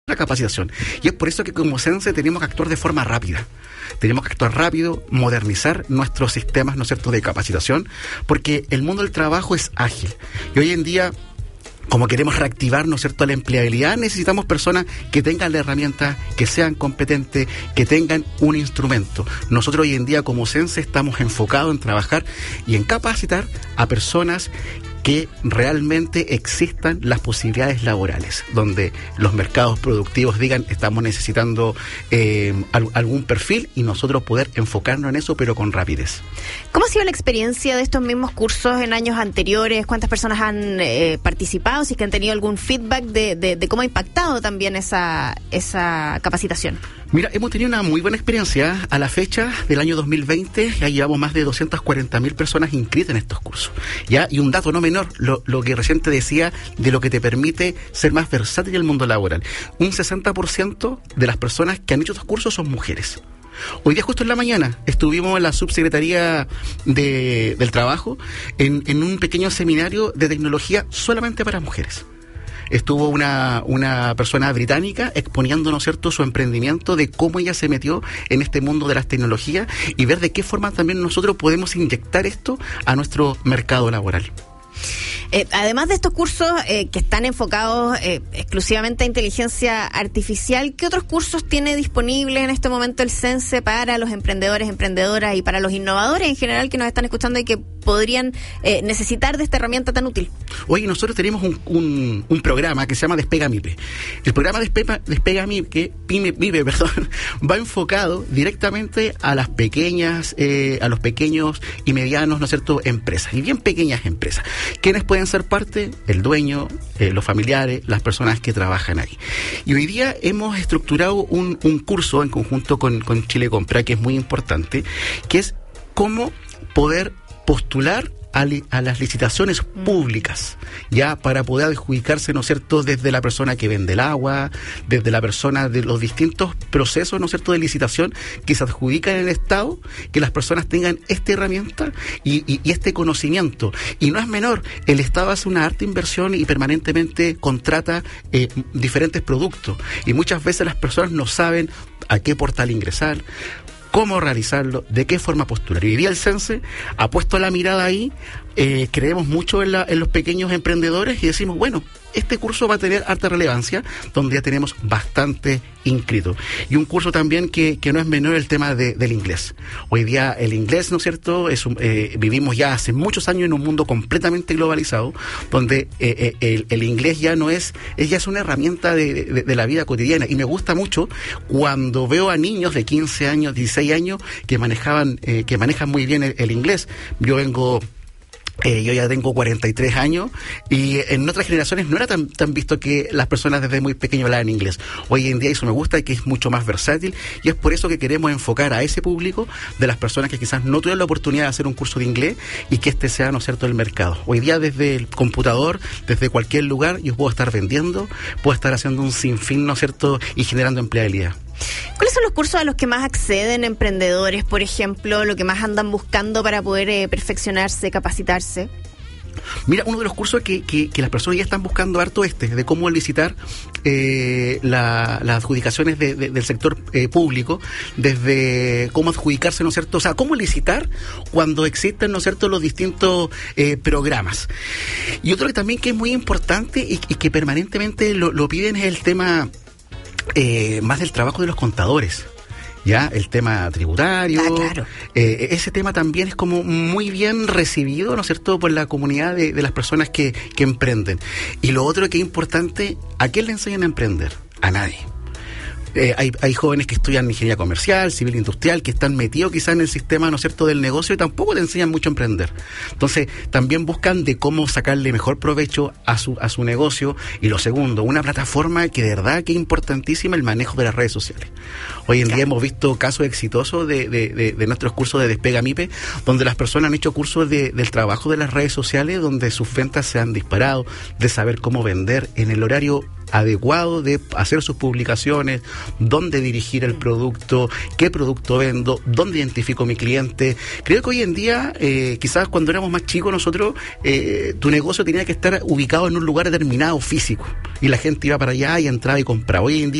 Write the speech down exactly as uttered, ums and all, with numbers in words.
la capacitación. Y es por eso que como Sense tenemos que actuar de forma rápida. Tenemos que actuar rápido, modernizar nuestros sistemas, ¿no es cierto?, de capacitación, porque el mundo del trabajo es ágil. Y hoy en día, como queremos reactivar, ¿no es cierto?, la empleabilidad, necesitamos personas que tengan la herramienta, que sean competentes, que tengan un instrumento. Nosotros hoy en día como Sense estamos enfocados en trabajar y en capacitar a personas que realmente existan las posibilidades laborales, donde los mercados productivos digan estamos necesitando eh, al, algún perfil y nosotros poder enfocarnos en eso, pero con rapidez. ¿Cómo ha sido la experiencia de estos mismos cursos en años anteriores? ¿Cuántas personas han eh, participado? Si es que han tenido algún feedback de, de, de cómo ha impactado también esa, esa capacitación. Mira, hemos tenido una muy buena experiencia. A la fecha del año dos mil veinte ya llevamos más de doscientas cuarenta mil personas inscritas en estos cursos. ¿Ya? Y un dato no menor, lo, lo que recién te decía de lo que te permite ser más versátil en el mundo laboral. Un sesenta por ciento de las personas que han hecho estos cursos son mujeres. Hoy día justo en la mañana estuvimos en la subsecretaría de, del trabajo en, en un pequeño seminario de tecnología solamente para mujeres. Estuvo una, una persona británica exponiendo, ¿no es cierto?, su emprendimiento de cómo ella se metió en este mundo de las tecnologías y ver de qué forma también nosotros podemos inyectar esto a nuestro mercado laboral. Eh, además de estos cursos eh, que están enfocados eh, exclusivamente a inteligencia artificial, ¿qué otros cursos tiene disponible en este momento el Sense para los emprendedores, emprendedoras y para los innovadores en general que nos están escuchando y que podrían eh, necesitar de esta herramienta tan útil? Oye, nosotros tenemos un, un, un programa que se llama Despega MIPE. El programa Despega, Despega MIPE, Pyme, MIPE perdón, va enfocado directamente a las pequeñas, eh, a los pequeños y medianos, ¿no es cierto?, empresas, y bien pequeñas empresas. ¿Quiénes pueden ser parte? El dueño, eh, los familiares, las personas que trabajan ahí. Y hoy día hemos estructurado un, un curso en conjunto con, con Chile Compra, que es muy importante, que es cómo poder postular a, li, a las licitaciones públicas, ya para poder adjudicarse, ¿no es cierto?, desde la persona que vende el agua, desde la persona de los distintos procesos, ¿no es cierto?, de licitación que se adjudican en el Estado, que las personas tengan esta herramienta y, y, y este conocimiento. Y no es menor, el Estado hace una harta inversión y permanentemente contrata eh, diferentes productos. Y muchas veces las personas no saben a qué portal ingresar, cómo realizarlo, de qué forma postular. Y hoy día el Sense ha puesto la mirada ahí, eh, creemos mucho en, la, en los pequeños emprendedores y decimos, bueno, este curso va a tener alta relevancia, donde ya tenemos bastante inscritos. Y un curso también que, que no es menor, el tema de, del inglés. Hoy día el inglés, ¿no es cierto?, es un, eh, vivimos ya hace muchos años en un mundo completamente globalizado, donde eh, eh, el, el inglés ya no es, es, ya es una herramienta de, de, de la vida cotidiana. Y me gusta mucho cuando veo a niños de quince años, dieciséis años, que manejaban, eh, que manejan muy bien el, el inglés. Yo vengo... Eh, yo ya tengo cuarenta y tres años y en otras generaciones no era tan, tan visto que las personas desde muy pequeños hablaban inglés. Hoy en día eso me gusta, que es mucho más versátil y es por eso que queremos enfocar a ese público de las personas que quizás no tuvieron la oportunidad de hacer un curso de inglés y que este sea, ¿no es cierto?, el mercado. Hoy día desde el computador, desde cualquier lugar, yo puedo estar vendiendo, puedo estar haciendo un sinfín, ¿no es cierto?, y generando empleabilidad. ¿Cuáles son los cursos a los que más acceden emprendedores, por ejemplo, lo que más andan buscando para poder eh, perfeccionarse, capacitarse? Mira, uno de los cursos que, que, que las personas ya están buscando harto este, de cómo licitar eh, la, las adjudicaciones de, de, del sector eh, público, desde cómo adjudicarse, ¿no es cierto? O sea, cómo licitar cuando existen, ¿no es cierto?, los distintos eh, programas. Y otro que también que es muy importante y, y que permanentemente lo, lo piden es el tema... Eh, más del trabajo de los contadores, ya el tema tributario. Ah, claro. eh, ese tema también es como muy bien recibido, ¿no es cierto?, por la comunidad de, de las personas que, que emprenden. Y lo otro que es importante, ¿a quién le enseñan a emprender? A nadie. Eh, hay, hay jóvenes que estudian ingeniería comercial, civil industrial, que están metidos quizás en el sistema, ¿no es cierto?, del negocio y tampoco le enseñan mucho a emprender. Entonces, también buscan de cómo sacarle mejor provecho a su a su negocio. Y lo segundo, una plataforma que de verdad que es importantísima, el manejo de las redes sociales. Hoy en día hemos visto casos exitosos de, de, de, de nuestros cursos de Despega MIPE, donde las personas han hecho cursos de, del trabajo de las redes sociales, donde sus ventas se han disparado, de saber cómo vender en el horario adecuado, de hacer sus publicaciones, dónde dirigir el producto, qué producto vendo, dónde identifico mi cliente. Creo que hoy en día, eh, quizás cuando éramos más chicos nosotros, eh, tu negocio tenía que estar ubicado en un lugar determinado físico y la gente iba para allá y entraba y compraba. Hoy en día